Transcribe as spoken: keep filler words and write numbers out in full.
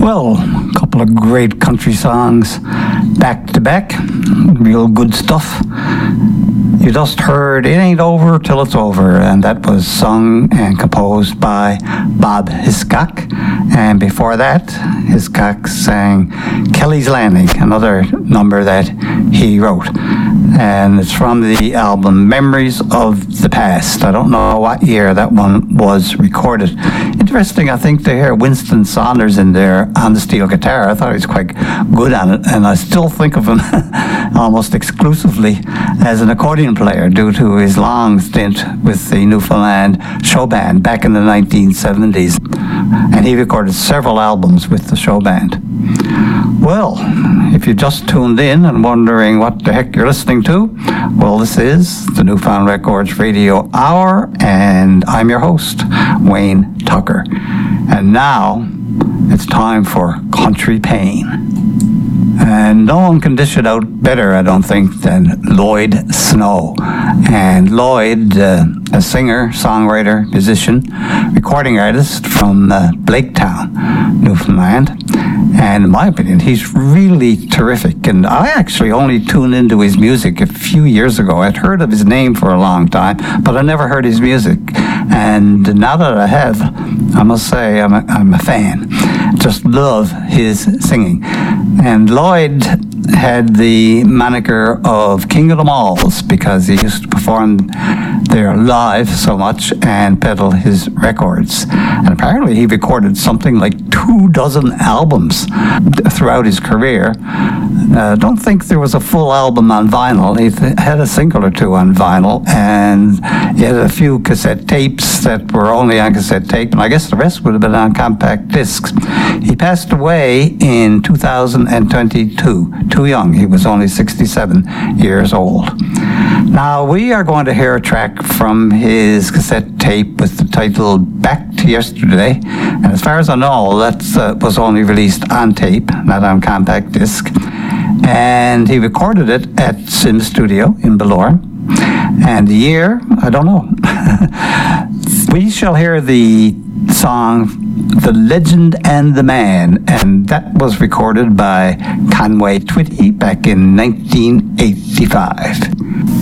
Well, a couple of great country songs back to back. Real good stuff. You just heard It Ain't Over Till It's Over, and that was sung and composed by Bob Hiscock. And before that, Hiscock sang Kelly's Landing, another number that he wrote. And it's from the album Memories of the Past. I don't know what year that one was recorded. Interesting, I think, to hear Winston Saunders in there on the steel guitar. I thought he was quite good on it, and I still think of him almost exclusively as an accordion player due to his long stint with the Newfoundland show band back in the nineteen seventies. And he recorded several albums with the show band. Well, if you just tuned in and wondering what the heck you're listening to, well, this is the Newfound Records Radio Hour, and I'm your host, Wayne Tucker. And now, it's time for Country Pain. And no one can dish it out better, I don't think, than Lloyd Snow. And Lloyd, uh, a singer, songwriter, musician, recording artist from uh, Blaketown, Newfoundland. And in my opinion, he's really terrific. And I actually only tuned into his music a few years ago. I'd heard of his name for a long time, but I never heard his music. And now that I have, I must say I'm a, I'm a fan. Just love his singing. And Lloyd had the moniker of King of the Malls because he used to perform there live so much and peddle his records. And apparently he recorded something like two dozen albums throughout his career. I uh, don't think there was a full album on vinyl. He th- had a single or two on vinyl, and he had a few cassette tapes that were only on cassette tape, and I guess the rest would have been on compact discs. He passed away in two thousand twenty-two, too young. He was only sixty-seven years old. Now, we are going to hear a track from his cassette tape with the title Back to Yesterday. And as far as I know, that uh, was only released on tape, not on compact disc. And he recorded it at Sim Studio in Ballore. And the year, I don't know. We shall hear the song The Legend and the Man, and that was recorded by Conway Twitty back in nineteen eighty-five.